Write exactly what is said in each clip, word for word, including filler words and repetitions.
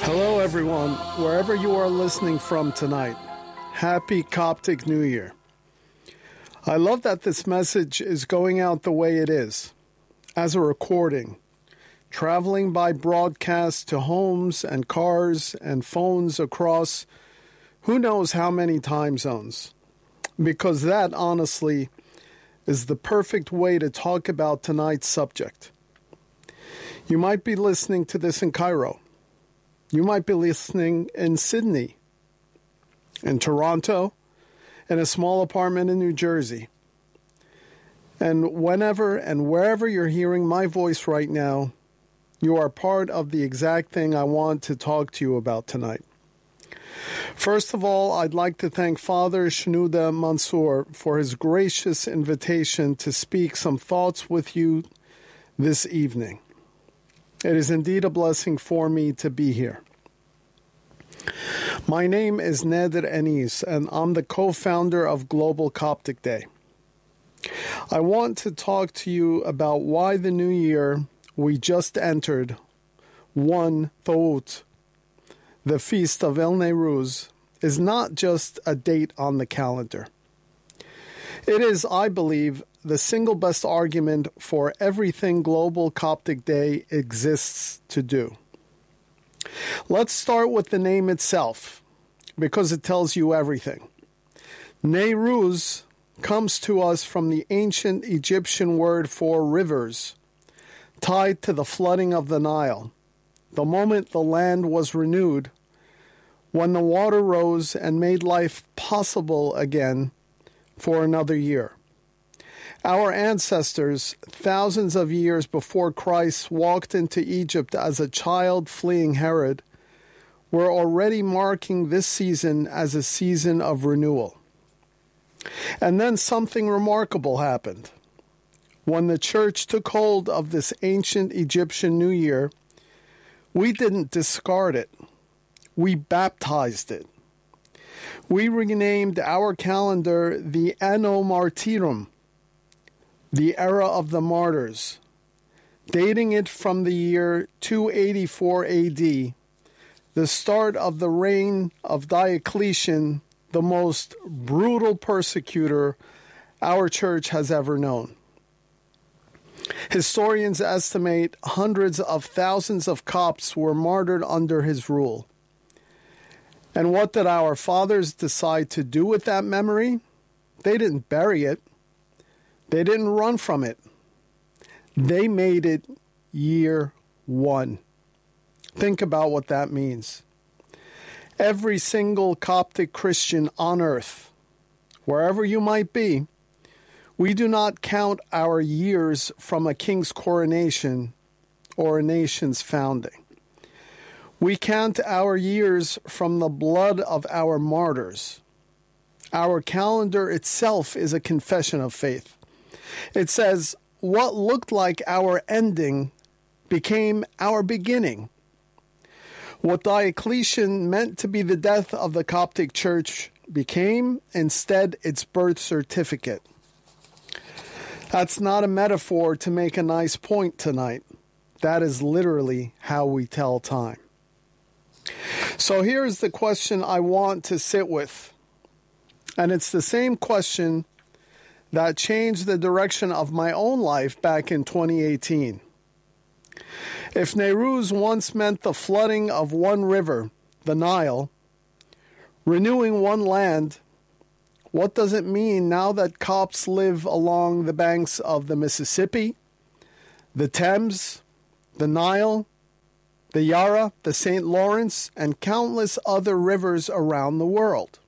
Hello, everyone, wherever you are listening from tonight. Happy Coptic New Year. I love that this message is going out the way it is, as a recording, traveling by broadcast to homes and cars and phones across who knows how many time zones. Because that, honestly, is the perfect way to talk about tonight's subject. You might be listening to this in Cairo. You might be listening in Sydney, in Toronto, in a small apartment in New Jersey. And whenever and wherever you're hearing my voice right now, you are part of the exact thing I want to talk to you about tonight. First of all, I'd like to thank Father Shenouda Mansour for his gracious invitation to speak some thoughts with you this evening. It is indeed a blessing for me to be here. My name is Nader Anis, and I'm the co-founder of Global Coptic Day. I want to talk to you about why the new year we just entered, one Thout, the feast of El Nowruz, is not just a date on the calendar. It is, I believe, the single best argument for everything Global Coptic Day exists to do. Let's start with the name itself, because it tells you everything. Nowruz comes to us from the ancient Egyptian word for rivers, tied to the flooding of the Nile, the moment the land was renewed, when the water rose and made life possible again for another year. Our ancestors, thousands of years before Christ walked into Egypt as a child fleeing Herod, were already marking this season as a season of renewal. And then something remarkable happened. When the church took hold of this ancient Egyptian New Year, we didn't discard it. We baptized it. We renamed our calendar the Anno Martyrum, the era of the martyrs, dating it from the year two eighty-four A D, the start of the reign of Diocletian, the most brutal persecutor our church has ever known. Historians estimate hundreds of thousands of Copts were martyred under his rule. And what did our fathers decide to do with that memory? They didn't bury it. They didn't run from it. They made it year one. Think about what that means. Every single Coptic Christian on earth, wherever you might be, we do not count our years from a king's coronation or a nation's founding. We count our years from the blood of our martyrs. Our calendar itself is a confession of faith. It says, what looked like our ending became our beginning. What Diocletian meant to be the death of the Coptic Church became, instead, its birth certificate. That's not a metaphor to make a nice point tonight. That is literally how we tell time. So here's the question I want to sit with. And it's the same question that changed the direction of my own life back in twenty eighteen. If Nowruz once meant the flooding of one river, the Nile, renewing one land, what does it mean now that Copts live along the banks of the Mississippi, the Thames, the Nile, the Yarra, the Saint Lawrence, and countless other rivers around the world?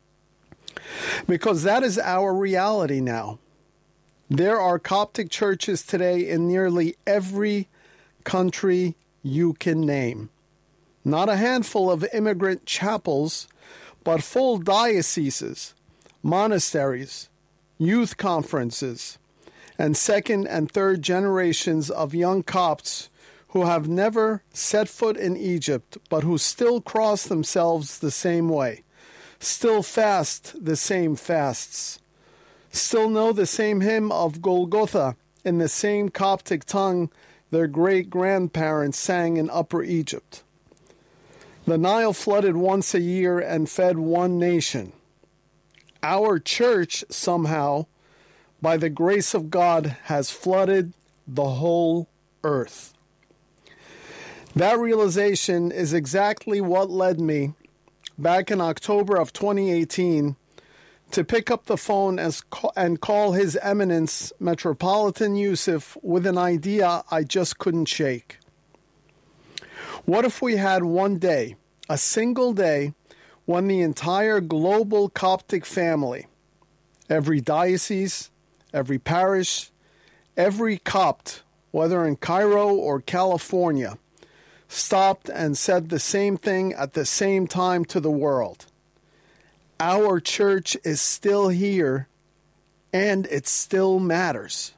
Because that is our reality now. There are Coptic churches today in nearly every country you can name. Not a handful of immigrant chapels, but full dioceses, monasteries, youth conferences, and second and third generations of young Copts who have never set foot in Egypt, but who still cross themselves the same way, still fast the same fasts, still know the same hymn of Golgotha in the same Coptic tongue their great-grandparents sang in Upper Egypt. The Nile flooded once a year and fed one nation. Our church, somehow, by the grace of God, has flooded the whole earth. That realization is exactly what led me, back in October of twenty eighteen, to pick up the phone as, and call His Eminence Metropolitan Yusuf with an idea I just couldn't shake. What if we had one day, a single day, when the entire global Coptic family, every diocese, every parish, every Copt, whether in Cairo or California, stopped and said the same thing at the same time to the world? Our church is still here, and it still matters.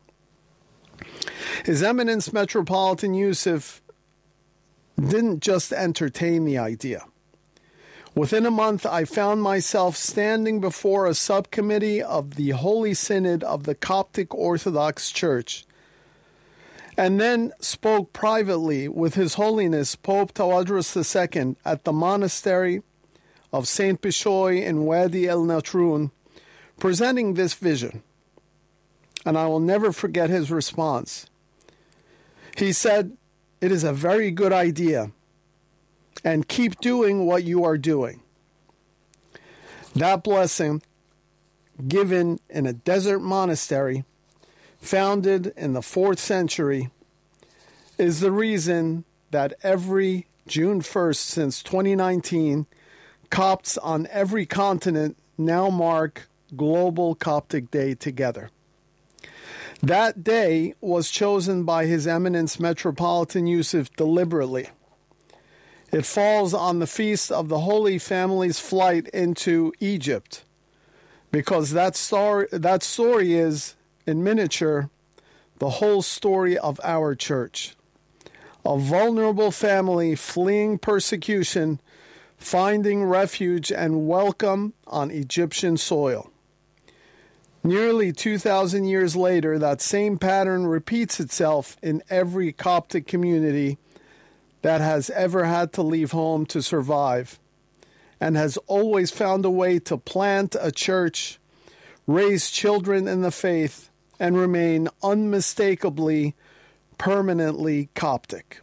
His Eminence Metropolitan Yusuf didn't just entertain the idea. Within a month, I found myself standing before a subcommittee of the Holy Synod of the Coptic Orthodox Church, and then spoke privately with His Holiness Pope Tawadros the Second at the monastery of Saint Bishoy in Wadi El Natrun, presenting this vision. And I will never forget his response. He said, "It is a very good idea, and keep doing what you are doing." That blessing, given in a desert monastery, founded in the fourth century, is the reason that every June first since twenty nineteen, Copts on every continent now mark Global Coptic Day together. That day was chosen by His Eminence Metropolitan Yusuf deliberately. It falls on the feast of the Holy Family's flight into Egypt, because that story, that story is, in miniature, the whole story of our church. A vulnerable family fleeing persecution, finding refuge and welcome on Egyptian soil. Nearly two thousand years later, that same pattern repeats itself in every Coptic community that has ever had to leave home to survive, and has always found a way to plant a church, raise children in the faith, and remain unmistakably, permanently Coptic.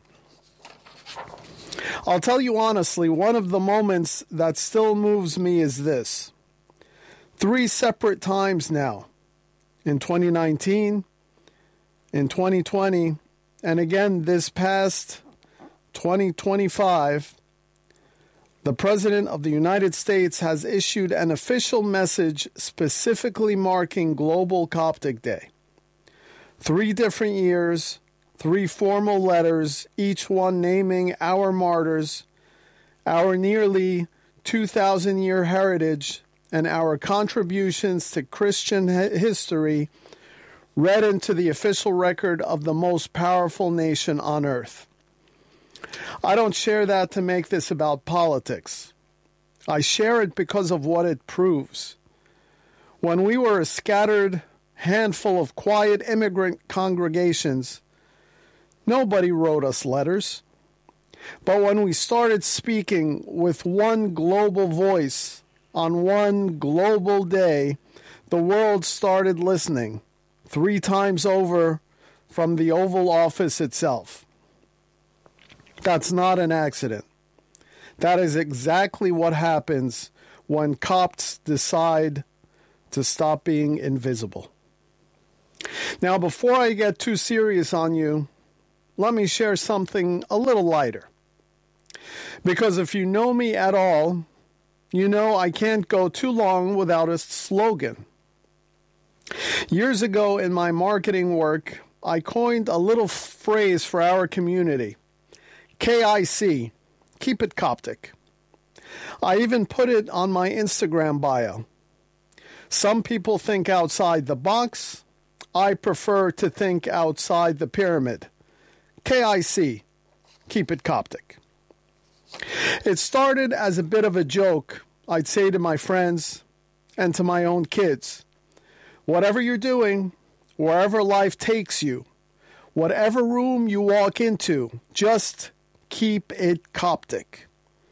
I'll tell you honestly, one of the moments that still moves me is this. Three separate times now, in twenty nineteen, in twenty twenty, and again this past twenty twenty-five, the President of the United States has issued an official message specifically marking Global Coptic Day. Three different years, three formal letters, each one naming our martyrs, our nearly two thousand year heritage, and our contributions to Christian history, read into the official record of the most powerful nation on earth. I don't share that to make this about politics. I share it because of what it proves. When we were a scattered handful of quiet immigrant congregations, nobody wrote us letters. But when we started speaking with one global voice on one global day, the world started listening, three times over from the Oval Office itself. That's not an accident. That is exactly what happens when Copts decide to stop being invisible. Now, before I get too serious on you, let me share something a little lighter. Because if you know me at all, you know I can't go too long without a slogan. Years ago in my marketing work, I coined a little phrase for our community. K I C, keep it Coptic. I even put it on my Instagram bio. Some people think outside the box. I prefer to think outside the pyramid. K I C, keep it Coptic. It started as a bit of a joke, I'd say to my friends and to my own kids. Whatever you're doing, wherever life takes you, whatever room you walk into, just keep it Coptic.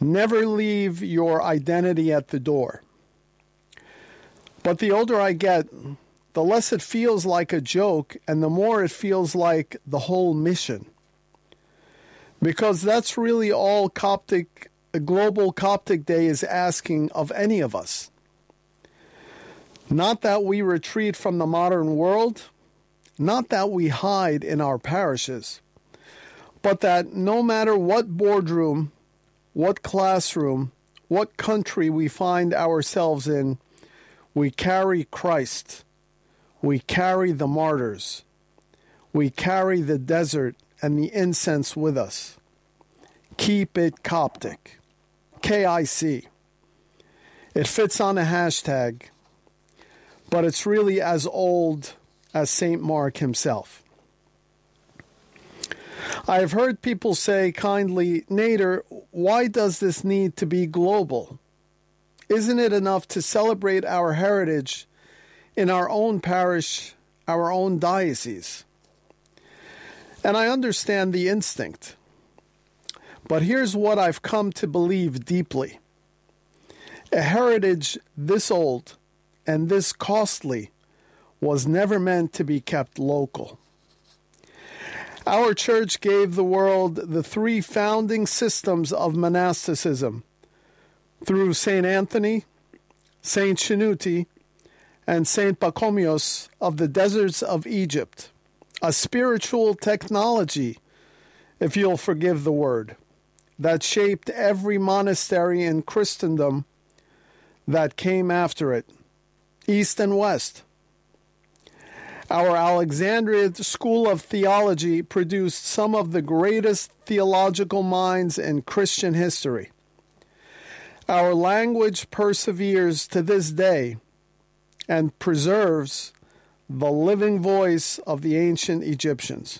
Never leave your identity at the door. But the older I get, the less it feels like a joke, and the more it feels like the whole mission. Because that's really all Coptic, Global Coptic Day is asking of any of us. Not that we retreat from the modern world, not that we hide in our parishes, but that no matter what boardroom, what classroom, what country we find ourselves in, we carry Christ. We carry the martyrs. We carry the desert and the incense with us. Keep it Coptic. K I C. It fits on a hashtag, but it's really as old as Saint Mark himself. I have heard people say kindly, Nader, why does this need to be global? Isn't it enough to celebrate our heritage in our own parish, our own diocese? And I understand the instinct. But here's what I've come to believe deeply. A heritage this old and this costly was never meant to be kept local. Our church gave the world the three founding systems of monasticism through Saint Anthony, Saint Chinuti, and Saint Pachomius of the deserts of Egypt, a spiritual technology, if you'll forgive the word, that shaped every monastery in Christendom that came after it, east and west. Our Alexandria School of Theology produced some of the greatest theological minds in Christian history. Our language perseveres to this day and preserves the living voice of the ancient Egyptians.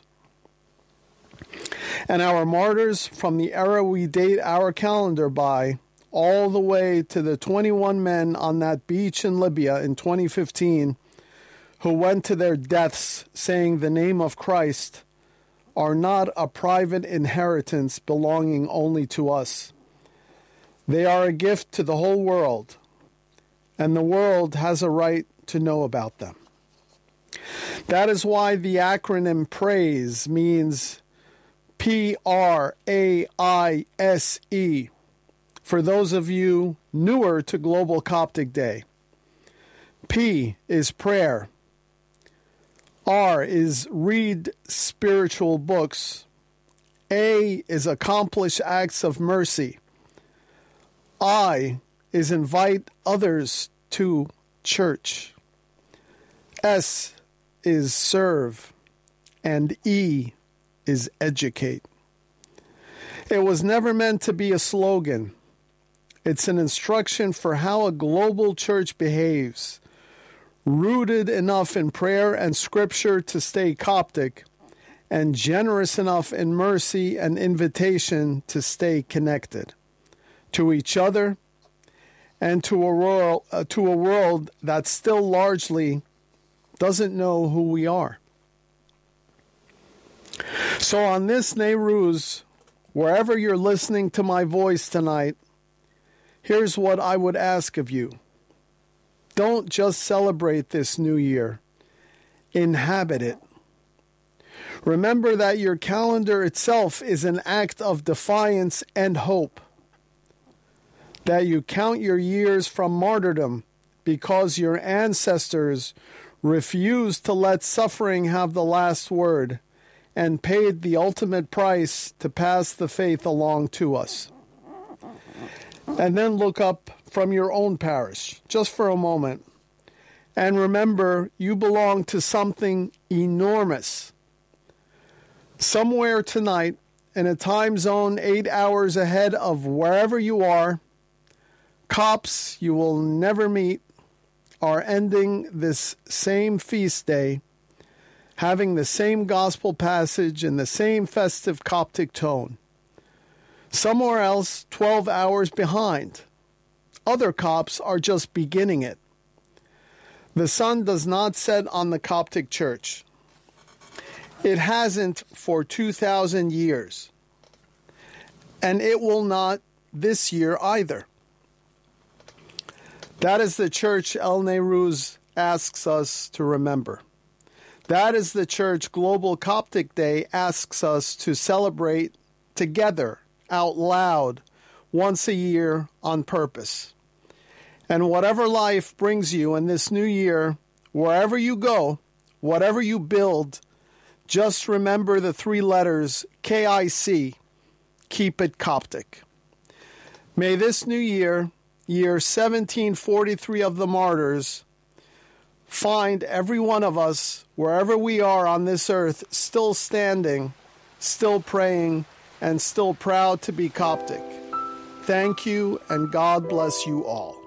And our martyrs from the era we date our calendar by, all the way to the twenty-one men on that beach in Libya in twenty fifteen, who went to their deaths saying the name of Christ, are not a private inheritance belonging only to us. They are a gift to the whole world, and the world has a right to know about them. That is why the acronym PRAISE means P R A I S E, for those of you newer to Global Coptic Day. P is prayer. R is read spiritual books. A is accomplish acts of mercy. I is invite others to church. S is serve. And E is educate. It was never meant to be a slogan. It's an instruction for how a global church behaves, rooted enough in prayer and scripture to stay Coptic, and generous enough in mercy and invitation to stay connected to each other and to a world, uh, to a world that still largely doesn't know who we are. So on this Nowruz, wherever you're listening to my voice tonight, here's what I would ask of you. Don't just celebrate this new year. Inhabit it. Remember that your calendar itself is an act of defiance and hope. That you count your years from martyrdom because your ancestors refused to let suffering have the last word and paid the ultimate price to pass the faith along to us. And then look up from your own parish, just for a moment, and remember you belong to something enormous. Somewhere tonight, in a time zone eight hours ahead of wherever you are, Copts you will never meet are ending this same feast day, having the same gospel passage in the same festive Coptic tone. Somewhere else, twelve hours behind. Other Copts are just beginning it. The sun does not set on the Coptic Church. It hasn't for two thousand years. And it will not this year either. That is the church El Nehru's asks us to remember. That is the church Global Coptic Day asks us to celebrate together, out loud, once a year on purpose. And whatever life brings you in this new year, wherever you go, whatever you build, just remember the three letters K I C, keep it Coptic. May this new year, year seventeen forty-three of the martyrs, find every one of us, wherever we are on this earth, still standing, still praying, and still proud to be Coptic. Thank you, and God bless you all.